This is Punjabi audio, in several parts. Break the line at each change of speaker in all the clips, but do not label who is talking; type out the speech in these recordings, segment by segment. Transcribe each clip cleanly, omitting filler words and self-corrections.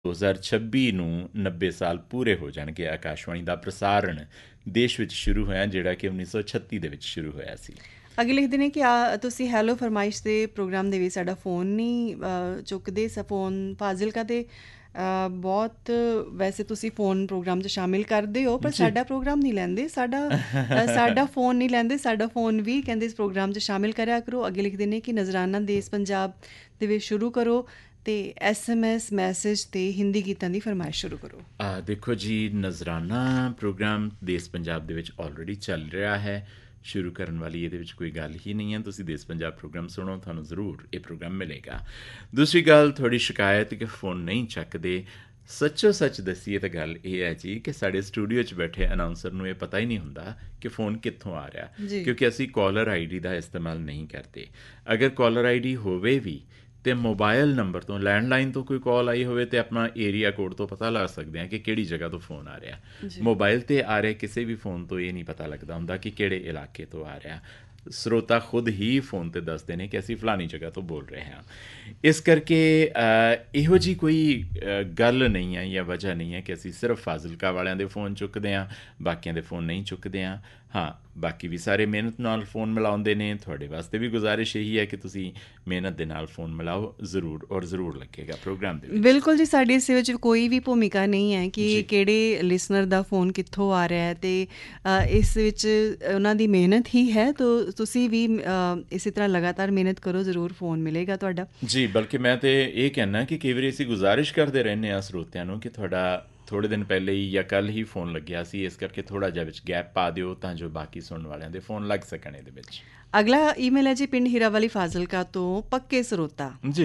2026 ਨੂੰ 90 ਸਾਲ ਪੂਰੇ ਹੋ ਜਾਣਗੇ ਆਕਾਸ਼ਵਾਣੀ ਦਾ ਪ੍ਰਸਾਰਣ ਦੇਸ਼ ਵਿੱਚ ਸ਼ੁਰੂ ਹੋਇਆ, ਜਿਹੜਾ ਕਿ 1936 ਦੇ ਵਿੱਚ ਸ਼ੁਰੂ ਹੋਇਆ ਸੀ।
ਅੱਗੇ ਲਿਖਦੇ ਨੇ ਕਿ ਤੁਸੀਂ ਹੈਲੋ ਫਰਮਾਇਸ਼ ਦੇ ਪ੍ਰੋਗਰਾਮ ਦੇ ਵਿੱਚ ਸਾਡਾ ਫੋਨ ਨਹੀਂ ਚੁੱਕਦੇ। ਫੋਨ ਫਾਜ਼ਿਲਕਾ ਦੇ ਬਹੁਤ ਵੈਸੇ ਤੁਸੀਂ ਫੋਨ ਪ੍ਰੋਗਰਾਮ 'ਚ ਸ਼ਾਮਿਲ ਕਰਦੇ ਹੋ, ਪਰ ਸਾਡਾ ਪ੍ਰੋਗਰਾਮ ਨਹੀਂ ਲੈਂਦੇ, ਸਾਡਾ ਫੋਨ ਨਹੀਂ ਲੈਂਦੇ। ਸਾਡਾ ਫੋਨ ਵੀ ਕਹਿੰਦੇ ਇਸ ਪ੍ਰੋਗਰਾਮ 'ਚ ਸ਼ਾਮਿਲ ਕਰਿਆ ਕਰੋ। ਅੱਗੇ ਲਿਖਦੇ ਨੇ ਕਿ ਨਜ਼ਰਾਨਾ ਦੇਸ ਪੰਜਾਬ ਦੇ ਵਿੱਚ ਸ਼ੁਰੂ ਕਰੋ ਅਤੇ SMS ਮੈਸੇਜ 'ਤੇ ਹਿੰਦੀ ਗੀਤਾਂ ਦੀ ਫਰਮਾਇਸ਼ ਸ਼ੁਰੂ ਕਰੋ।
ਦੇਖੋ ਜੀ, ਨਜ਼ਰਾਨਾ ਪ੍ਰੋਗਰਾਮ ਦੇਸ ਪੰਜਾਬ ਦੇ ਵਿੱਚ ਆਲਰੇਡੀ ਚੱਲ ਰਿਹਾ ਹੈ। ਸ਼ੁਰੂ ਕਰਨ ਵਾਲੀ ਇਹਦੇ ਵਿੱਚ ਕੋਈ ਗੱਲ ਹੀ ਨਹੀਂ ਹੈ। ਤੁਸੀਂ ਦੇਸ ਪੰਜਾਬ ਪ੍ਰੋਗਰਾਮ ਸੁਣੋ, ਤੁਹਾਨੂੰ ਜ਼ਰੂਰ ਇਹ ਪ੍ਰੋਗਰਾਮ ਮਿਲੇਗਾ। ਦੂਸਰੀ ਗੱਲ, ਤੁਹਾਡੀ ਸ਼ਿਕਾਇਤ ਕਿ ਫ਼ੋਨ ਨਹੀਂ ਚੱਕਦੇ, ਸੱਚੋ ਸੱਚ ਦੱਸੀਏ ਤਾਂ ਗੱਲ ਇਹ ਹੈ ਜੀ ਕਿ ਸਾਡੇ ਸਟੂਡੀਓ 'ਚ ਬੈਠੇ ਅਨਾਊਂਸਰ ਨੂੰ ਇਹ ਪਤਾ ਹੀ ਨਹੀਂ ਹੁੰਦਾ ਕਿ ਫ਼ੋਨ ਕਿੱਥੋਂ ਆ ਰਿਹਾ, ਕਿਉਂਕਿ ਅਸੀਂ ਕਾਲਰ ID ਦਾ ਇਸਤੇਮਾਲ ਨਹੀਂ ਕਰਦੇ। ਅਗਰ ਕਾਲਰ ID ਹੋਵੇ ਵੀ ਅਤੇ ਮੋਬਾਇਲ ਨੰਬਰ ਤੋਂ, ਲੈਂਡਲਾਈਨ ਤੋਂ ਕੋਈ ਕਾਲ ਆਈ ਹੋਵੇ ਤਾਂ ਆਪਣਾ ਏਰੀਆ ਕੋਡ ਤੋਂ ਪਤਾ ਲੱਗ ਸਕਦੇ ਹਾਂ ਕਿ ਕਿਹੜੀ ਜਗ੍ਹਾ ਤੋਂ ਫ਼ੋਨ ਆ ਰਿਹਾ। ਮੋਬਾਇਲ 'ਤੇ ਆ ਰਿਹਾ ਕਿਸੇ ਵੀ ਫ਼ੋਨ ਤੋਂ ਇਹ ਨਹੀਂ ਪਤਾ ਲੱਗਦਾ ਹੁੰਦਾ ਕਿ ਕਿਹੜੇ ਇਲਾਕੇ ਤੋਂ ਆ ਰਿਹਾ। ਸਰੋਤਾ ਖੁਦ ਹੀ ਫ਼ੋਨ 'ਤੇ ਦੱਸਦੇ ਨੇ ਕਿ ਅਸੀਂ ਫਲਾਣੀ ਜਗ੍ਹਾ ਤੋਂ ਬੋਲ ਰਹੇ ਹਾਂ। ਇਸ ਕਰਕੇ ਇਹੋ ਜਿਹੀ ਕੋਈ ਗੱਲ ਨਹੀਂ ਹੈ ਜਾਂ ਵਜ੍ਹਾ ਨਹੀਂ ਹੈ ਕਿ ਅਸੀਂ ਸਿਰਫ ਫਾਜ਼ਿਲਕਾ ਵਾਲਿਆਂ ਦੇ ਫ਼ੋਨ ਚੁੱਕਦੇ ਹਾਂ, ਬਾਕੀਆਂ ਦੇ ਫ਼ੋਨ ਨਹੀਂ ਚੁੱਕਦੇ ਹਾਂ। ਹਾਂ, ਬਾਕੀ ਵੀ ਸਾਰੇ ਮਿਹਨਤ ਨਾਲ ਫ਼ੋਨ ਮਿਲਾਉਂਦੇ ਨੇ। ਤੁਹਾਡੇ ਵਾਸਤੇ ਵੀ ਗੁਜ਼ਾਰਿਸ਼ ਇਹੀ ਹੈ ਕਿ ਤੁਸੀਂ ਮਿਹਨਤ ਦੇ ਨਾਲ ਫ਼ੋਨ ਮਿਲਾਓ ਜ਼ਰੂਰ, ਔਰ ਜ਼ਰੂਰ ਲੱਗੇਗਾ ਪ੍ਰੋਗਰਾਮ ਦੇ ਵਿੱਚ।
ਬਿਲਕੁਲ ਜੀ, ਸਾਡੀ ਇਸ ਵਿੱਚ ਕੋਈ ਵੀ ਭੂਮਿਕਾ ਨਹੀਂ ਹੈ ਕਿ ਕਿਹੜੇ ਲਿਸਨਰ ਦਾ ਫ਼ੋਨ ਕਿੱਥੋਂ ਆ ਰਿਹਾ ਹੈ, ਅਤੇ ਇਸ ਵਿੱਚ ਉਹਨਾਂ ਦੀ ਮਿਹਨਤ ਹੀ ਹੈ। ਤਾਂ ਤੁਸੀਂ ਵੀ ਇਸੇ ਤਰ੍ਹਾਂ ਲਗਾਤਾਰ ਮਿਹਨਤ ਕਰੋ, ਜ਼ਰੂਰ ਫ਼ੋਨ ਮਿਲੇਗਾ ਤੁਹਾਡਾ।
ਜੀ, ਬਲਕਿ ਮੈਂ ਤਾਂ ਇਹ ਕਹਿਣਾ ਕਿ ਕਈ ਵਾਰੀ ਅਸੀਂ ਗੁਜ਼ਾਰਿਸ਼ ਕਰਦੇ ਰਹਿੰਦੇ ਹਾਂ ਸਰੋਤਿਆਂ ਨੂੰ ਕਿ ਤੁਹਾਡਾ ਥੋੜ੍ਹੇ ਦਿਨ ਪਹਿਲੇ ਹੀ ਜਾਂ ਕੱਲ੍ਹ ਹੀ ਫ਼ੋਨ ਲੱਗਿਆ ਸੀ, ਇਸ ਕਰਕੇ ਥੋੜ੍ਹਾ ਜਿਹਾ ਵਿੱਚ ਗੈਪ ਪਾ ਦਿਓ ਤਾਂ ਜੋ ਬਾਕੀ ਸੁਣਨ ਵਾਲਿਆਂ ਦੇ ਫ਼ੋਨ ਲੱਗ ਸਕਣ ਇਹਦੇ ਵਿੱਚ।
ਅਗਲਾ ਈਮੇਲ ਹੈ ਜੀ ਪਿੰਡ ਹੀਰਾਵਾਲੀ ਫਾਜ਼ਿਲਕਾ ਤੋਂ ਪੱਕੇ ਸਰੋਤਾ ਜੀ।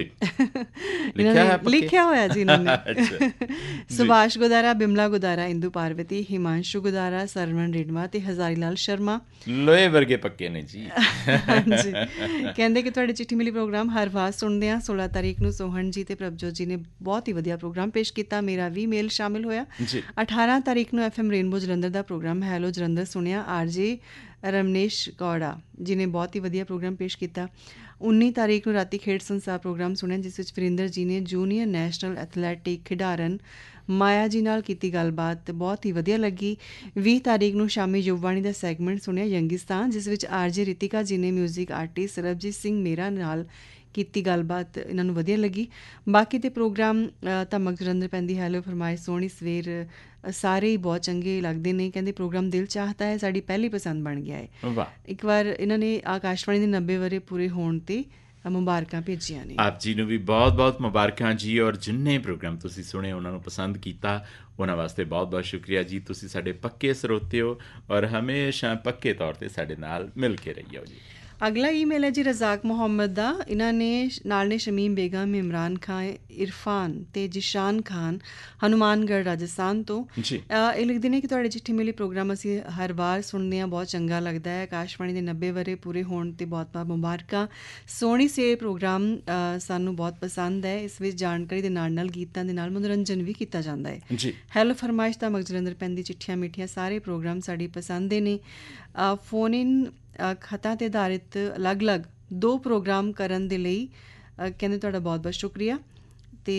ਲਿਖਿਆ ਹੋਇਆ ਜੀ ਇਹਨਾਂ ਨੇ। ਸੁਭਾਸ਼ ਗੁਦਾਰਾ, ਬਿਮਲਾ ਗੁਦਾਰਾ, ਇੰਦੂ ਪਾਰਵਤੀ, ਹਿਮਾਂਸ਼ੂ ਗੁਦਾਰਾ, ਸਰਵਣ ਰਿਡਮਾ ਤੇ ਹਜ਼ਾਰੀ ਲਾਲ ਸ਼ਰਮਾ
ਲੋਹੇ ਵਰਗੇ ਪੱਕੇ ਨੇ ਜੀ।
ਹਾਂਜੀ, ਕਹਿੰਦੇ ਕਿ ਤੁਹਾਡੇ ਚਿੱਠੀ ਮਿਲੀ ਪ੍ਰੋਗਰਾਮ ਹਰ ਵਾਰ ਸੁਣਦੇ ਹਾਂ। 16 ਤਾਰੀਖ ਨੂੰ ਸੋਹਣ ਜੀ ਤੇ ਪ੍ਰਭਜੋਤ ਜੀ ਨੇ ਬਹੁਤ ਹੀ ਵਧੀਆ ਪ੍ਰੋਗਰਾਮ ਪੇਸ਼ ਕੀਤਾ। ਮੇਰਾ ਵੀ ਮੇਲ ਸ਼ਾਮਿਲ ਹੋਇਆ। 18 ਤਾਰੀਖ ਨੂੰ FM ਰੇਨਬੋ ਜਲੰਧਰ ਦਾ ਪ੍ਰੋਗਰਾਮ ਹੈਲੋ ਜਲੰਧਰ ਸੁਣਿਆ। RJ ਰਮਨੇਸ਼ ਕੌੜਾ ਜੀ ਨੇ ਬਹੁਤ ਹੀ ਵਧੀਆ ਪ੍ਰੋਗਰਾਮ ਪੇਸ਼ ਕੀਤਾ। 19 ਤਾਰੀਖ ਨੂੰ ਰਾਤੀ ਖੇਡ ਸੰਸਾਰ ਪ੍ਰੋਗਰਾਮ ਸੁਣਿਆ, ਜਿਸ ਵਿੱਚ ਵਰਿੰਦਰ ਜੀ ਨੇ ਜੂਨੀਅਰ ਨੈਸ਼ਨਲ ਐਥਲੈਟਿਕ ਖਿਡਾਰਨ ਮਾਇਆ ਜੀ ਨਾਲ ਕੀਤੀ ਗੱਲਬਾਤ, ਬਹੁਤ ਹੀ ਵਧੀਆ ਲੱਗੀ। 20 ਤਾਰੀਖ ਨੂੰ ਸ਼ਾਮੀ ਯੁਵਵਾਣੀ ਦਾ ਸੈਗਮੈਂਟ ਸੁਣਿਆ ਯੰਗਿਸਤਾਨ, ਜਿਸ ਵਿੱਚ RJ ਰਿਤਿਕਾ ਜੀ ਨੇ ਮਿਊਜ਼ਿਕ ਆਰਟਿਸਟ ਸਰਬਜੀਤ ਸਿੰਘ ਮੇਰਾ ਨਾਲ ਕੀਤੀ ਗੱਲਬਾਤ, ਇਹਨਾਂ ਨੂੰ ਵਧੀਆ ਲੱਗੀ। ਬਾਕੀ ਦੇ ਪ੍ਰੋਗਰਾਮ ਧਮਕ ਜਲੰਧਰ ਪੈਂਦੀ, ਹੈਲੋ ਫਰਮਾਇਸ਼, ਸੋਹਣੀ ਸਵੇਰ, ਸਾਰੇ ਹੀ ਬਹੁਤ ਚੰਗੇ ਲੱਗਦੇ ਨੇ। ਕਹਿੰਦੇ ਪ੍ਰੋਗਰਾਮ ਦਿਲ ਚਾਹਤਾ ਹੈ ਸਾਡੀ ਪਹਿਲੀ ਪਸੰਦ ਬਣ ਗਿਆ ਹੈ। ਇੱਕ ਵਾਰ ਇਹਨਾਂ ਨੇ ਆਕਾਸ਼ਵਾਣੀ ਦੇ 90 ਵਰ੍ਹੇ ਪੂਰੇ ਹੋਣ 'ਤੇ ਮੁਬਾਰਕਾਂ ਭੇਜੀਆਂ ਨੇ।
ਆਪ ਜੀ ਨੂੰ ਵੀ ਬਹੁਤ ਬਹੁਤ ਮੁਬਾਰਕਾਂ ਜੀ, ਔਰ ਜਿੰਨੇ ਪ੍ਰੋਗਰਾਮ ਤੁਸੀਂ ਸੁਣੇ ਉਹਨਾਂ ਨੂੰ ਪਸੰਦ ਕੀਤਾ, ਉਹਨਾਂ ਵਾਸਤੇ ਬਹੁਤ ਬਹੁਤ ਸ਼ੁਕਰੀਆ ਜੀ। ਤੁਸੀਂ ਸਾਡੇ ਪੱਕੇ ਸਰੋਤੇ ਹੋ ਔਰ ਹਮੇਸ਼ਾ ਪੱਕੇ ਤੌਰ 'ਤੇ ਸਾਡੇ ਨਾਲ ਮਿਲ ਕੇ ਰਹੀਓ ਜੀ।
ਅਗਲਾ ਈਮੇਲ ਹੈ ਜੀ ਰਜ਼ਾਕ ਮੁਹੰਮਦ ਦਾ। ਇਹਨਾਂ ਨੇ ਨਾਲ ਨੇ ਸ਼ਮੀਮ ਬੇਗਮ, ਇਮਰਾਨ ਖਾਨ, ਇਰਫਾਨ ਅਤੇ ਜਿਸ਼ਾਨ ਖਾਨ, ਹਨੂੰਮਾਨਗੜ੍ਹ ਰਾਜਸਥਾਨ ਤੋਂ। ਇਹ ਲਿਖਦੇ ਨੇ ਕਿ ਤੁਹਾਡੇ ਚਿੱਠੀ ਮਿਲੀ ਪ੍ਰੋਗਰਾਮ ਅਸੀਂ ਹਰ ਵਾਰ ਸੁਣਦੇ ਹਾਂ, ਬਹੁਤ ਚੰਗਾ ਲੱਗਦਾ ਹੈ। ਆਕਾਸ਼ਵਾਣੀ ਦੇ 90 ਵਰ੍ਹੇ ਪੂਰੇ ਹੋਣ 'ਤੇ ਬਹੁਤ ਬਹੁਤ ਮੁਬਾਰਕਾਂ। ਸੋਹਣੀ ਸੇ ਪ੍ਰੋਗਰਾਮ ਸਾਨੂੰ ਬਹੁਤ ਪਸੰਦ ਹੈ। ਇਸ ਵਿੱਚ ਜਾਣਕਾਰੀ ਦੇ ਨਾਲ ਨਾਲ ਗੀਤਾਂ ਦੇ ਨਾਲ ਮਨੋਰੰਜਨ ਵੀ ਕੀਤਾ ਜਾਂਦਾ ਹੈ। ਹੈਲੋ ਫਰਮਾਇਸ਼ ਦਾ ਮਗਜਲੰਦਰ ਪੈਂਦੀ, ਚਿੱਠੀਆਂ ਮਿੱਠੀਆਂ, ਸਾਰੇ ਪ੍ਰੋਗਰਾਮ ਸਾਡੀ ਪਸੰਦ ਦੇ ਨੇ। ਫੋਨ ਇਨ ਖਤਾਂ 'ਤੇ ਆਧਾਰਿਤ ਅਲੱਗ-ਅਲੱਗ 2 ਪ੍ਰੋਗਰਾਮ ਕਰਨ ਦੇ ਲਈ ਕਹਿੰਦੇ ਤੁਹਾਡਾ ਬਹੁਤ ਬਹੁਤ ਸ਼ੁਕਰੀਆ। ਅਤੇ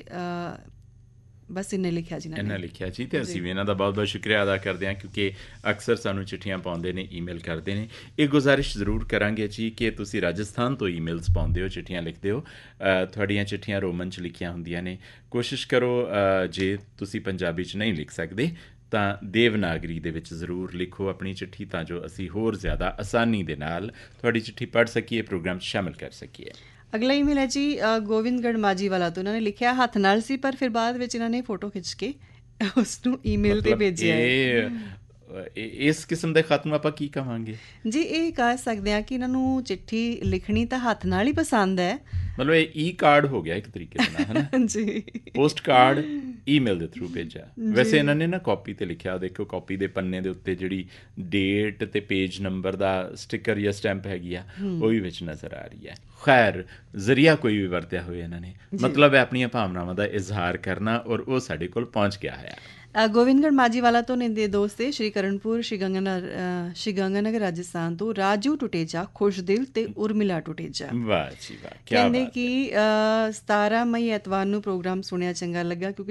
ਬਸ ਇੰਨੇ ਲਿਖਿਆ ਜੀ
ਇਹਨਾਂ ਲਿਖਿਆ ਜੀ, ਅਤੇ ਅਸੀਂ ਵੀ ਇਹਨਾਂ ਦਾ ਬਹੁਤ ਬਹੁਤ ਸ਼ੁਕਰੀਆ ਅਦਾ ਕਰਦੇ ਹਾਂ, ਕਿਉਂਕਿ ਅਕਸਰ ਸਾਨੂੰ ਚਿੱਠੀਆਂ ਪਾਉਂਦੇ ਨੇ, ਈਮੇਲ ਕਰਦੇ ਨੇ। ਇਹ ਗੁਜ਼ਾਰਿਸ਼ ਜ਼ਰੂਰ ਕਰਾਂਗੇ ਜੀ ਕਿ ਤੁਸੀਂ ਰਾਜਸਥਾਨ ਤੋਂ ਈਮੇਲਸ ਪਾਉਂਦੇ ਹੋ, ਚਿੱਠੀਆਂ ਲਿਖਦੇ ਹੋ, ਤੁਹਾਡੀਆਂ ਚਿੱਠੀਆਂ ਰੋਮਨ 'ਚ ਲਿਖੀਆਂ ਹੁੰਦੀਆਂ ਨੇ। ਕੋਸ਼ਿਸ਼ ਕਰੋ ਜੇ ਤੁਸੀਂ ਪੰਜਾਬੀ 'ਚ ਨਹੀਂ ਲਿਖ ਸਕਦੇ ਤਾਂ ਦੇਵਨਾਗਰੀ ਦੇ ਵਿੱਚ ਜ਼ਰੂਰ ਲਿਖੋ ਆਪਣੀ ਚਿੱਠੀ, ਤਾਂ ਜੋ ਅਸੀਂ ਹੋਰ ਜ਼ਿਆਦਾ ਆਸਾਨੀ ਦੇ ਨਾਲ ਤੁਹਾਡੀ ਚਿੱਠੀ ਪੜ੍ਹ ਸਕੀਏ, ਪ੍ਰੋਗਰਾਮ 'ਚ ਸ਼ਾਮਿਲ ਕਰ ਸਕੀਏ।
ਅਗਲਾ ਈਮੇਲ ਹੈ ਜੀ ਗੋਬਿੰਦਗੜ੍ਹ ਮਾਜੀ ਵਾਲਾ ਤੋਂ। ਇਹਨਾਂ ਨੇ ਲਿਖਿਆ ਹੱਥ ਨਾਲ ਸੀ, ਪਰ ਫਿਰ ਬਾਅਦ ਵਿੱਚ ਇਹਨਾਂ ਨੇ ਫੋਟੋ ਖਿੱਚ ਕੇ ਉਸ ਨੂੰ ਈਮੇਲ 'ਤੇ ਭੇਜਿਆ ਹੈ।
ਇਸ ਕਿਸਮ ਦੇ ਖਤ ਨੂੰ ਆਪਾਂ ਕੀ ਕਹਾਂਗੇ
ਜੀ? ਇਹ ਕਹਿ ਸਕਦੇ ਹਾਂ ਕਿ ਇਹਨਾਂ ਨੂੰ ਚਿੱਠੀ ਲਿਖਣੀ ਤਾਂ ਹੱਥ ਨਾਲ ਹੀ ਪਸੰਦ ਹੈ।
ਮਤਲਬ ਇਹ ਕਾਰਡ ਹੋ ਗਿਆ ਇੱਕ ਤਰੀਕੇ ਦੇ ਨਾਲ, ਹੈ ਨਾ ਜੀ। ਪੋਸਟ ਕਾਰਡ ਈਮੇਲ ਦੇ ਥਰੂ ਭੇਜਿਆ। ਵੈਸੇ ਇਹਨਾਂ ਨੇ ਨਾ ਕਾਪੀ 'ਤੇ ਲਿਖਿਆ, ਦੇਖੋ ਕਾਪੀ ਦੇ ਪੰਨੇ ਦੇ ਉੱਤੇ ਜਿਹੜੀ ਡੇਟ ਅਤੇ ਪੇਜ ਨੰਬਰ ਦਾ ਸਟਿੱਕਰ ਜਾਂ ਸਟੈਂਪ ਹੈਗੀ ਆ, ਉਹ ਵੀ ਵਿੱਚ ਨਜ਼ਰ ਆ ਰਹੀ ਹੈ। ਖੈਰ, ਜ਼ਰੀਆ ਕੋਈ ਵੀ ਵਰਤਿਆ ਹੋਏ ਇਹਨਾਂ ਨੇ, ਮਤਲਬ ਹੈ ਆਪਣੀਆਂ ਭਾਵਨਾਵਾਂ ਦਾ ਇਜ਼ਹਾਰ ਕਰਨਾ, ਔਰ ਉਹ ਸਾਡੇ ਕੋਲ ਪਹੁੰਚ ਗਿਆ ਹੈ।
ਗੋਬਿੰਦਗੜ੍ਹ ਮਾਜੀਵਾਲਾ ਤੋਂ ਨੇ ਦੇ ਦੋਸਤ ਸ਼੍ਰੀ ਕਰਨਪੁਰ, ਸ਼੍ਰੀ ਗੰਗਾਨਗਰ ਰਾਜਸਥਾਨ ਤੋਂ ਰਾਜੂ ਟੁਟੇਜਾ, ਖੁਸ਼ਦਿਲ ਤੇ ਉਰਮਿਲਾ ਟੁਟੇਜਾ।
ਵਾਹ ਜੀ ਵਾਹ,
ਕਹਿੰਦੇ ਕਿ 17 ਮਈ ਐਤਵਾਰ ਨੂੰ ਪ੍ਰੋਗਰਾਮ ਸੁਣਿਆ, ਚੰਗਾ ਲੱਗਾ, ਕਿਉਂਕਿ